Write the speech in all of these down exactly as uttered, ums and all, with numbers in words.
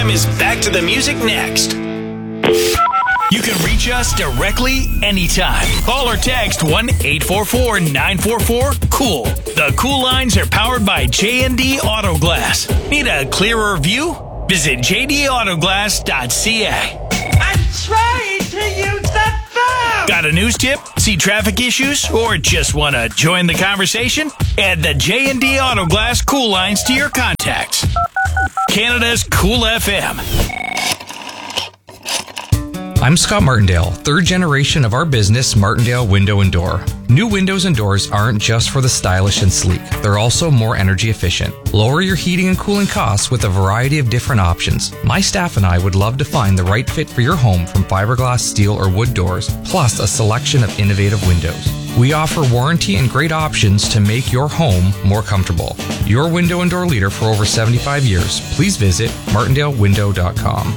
F M is back to the music next. You can reach us directly anytime. Call or text one eight four four nine four four cool. The Cool Lines are powered by J and D Auto Glass. Need a clearer view? Visit j d autoglass dot c a. I'm trying to use the phone! Got a news tip? See traffic issues? Or just want to join the conversation? Add the J and D Auto Glass Cool Lines to your contacts. Canada's Cool F M. I'm Scott Martindale, third generation of our business, Martindale Window and Door. New windows and doors aren't just for the stylish and sleek. They're also more energy efficient. Lower your heating and cooling costs with a variety of different options. My staff and I would love to find the right fit for your home, from fiberglass, steel, or wood doors, plus a selection of innovative windows. We offer warranty and great options to make your home more comfortable. Your window and door leader for over seventy-five years. Please visit martindale window dot com.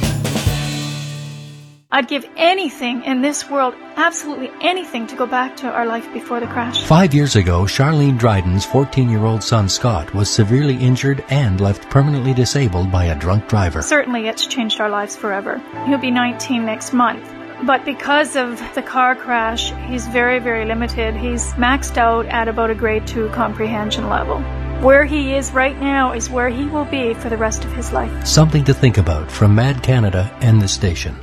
I'd give anything in this world, absolutely anything, to go back to our life before the crash. Five years ago, Charlene Dryden's fourteen-year-old son Scott was severely injured and left permanently disabled by a drunk driver. Certainly it's changed our lives forever. He'll be nineteen next month. But because of the car crash, he's very, very limited. He's maxed out at about a grade two comprehension level. Where he is right now is where he will be for the rest of his life. Something to think about from Mad Canada and the station.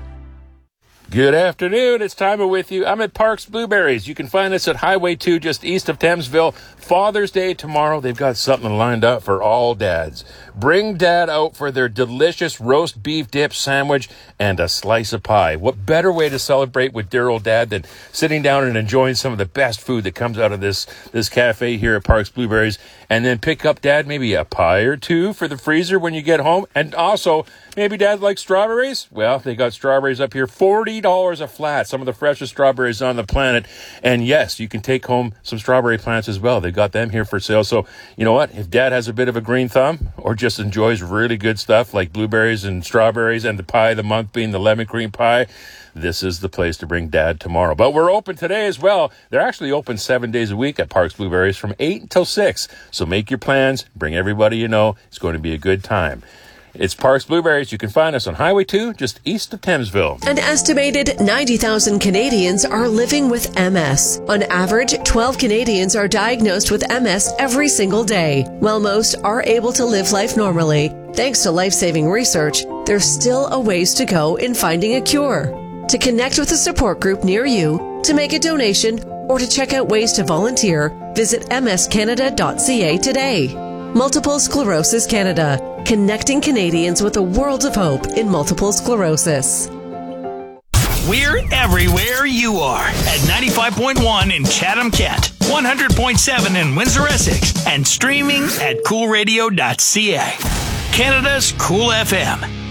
Good afternoon. It's Timer with you. I'm at Parks Blueberries. You can find us at Highway two, just east of Thamesville. Father's Day tomorrow. They've got something lined up for all dads. Bring dad out for their delicious roast beef dip sandwich and a slice of pie. What better way to celebrate with dear old dad than sitting down and enjoying some of the best food that comes out of this, this cafe here at Parks Blueberries, and then pick up dad maybe a pie or two for the freezer when you get home. And also, maybe dad likes strawberries? Well, they got strawberries up here, forty dollars a flat, some of the freshest strawberries on the planet. And yes, you can take home some strawberry plants as well. They've got them here for sale. So, you know what? If dad has a bit of a green thumb or just enjoys really good stuff like blueberries and strawberries and the pie of the month being the lemon cream pie, this is the place to bring dad tomorrow. But we're open today as well. They're actually open seven days a week at Parks Blueberries from eight until six. So make your plans. Bring everybody you know. It's going to be a good time. It's Parks Blueberries. You can find us on Highway two, just east of Thamesville. An estimated ninety thousand Canadians are living with M S. On average, twelve Canadians are diagnosed with M S every single day. While most are able to live life normally, thanks to life-saving research, there's still a ways to go in finding a cure. To connect with a support group near you, to make a donation, or to check out ways to volunteer, visit m s canada dot c a today. Multiple Sclerosis Canada, connecting Canadians with a world of hope in multiple sclerosis. We're everywhere you are at ninety-five point one in Chatham-Kent, one hundred point seven in Windsor-Essex, and streaming at cool radio dot c a. Canada's Cool F M.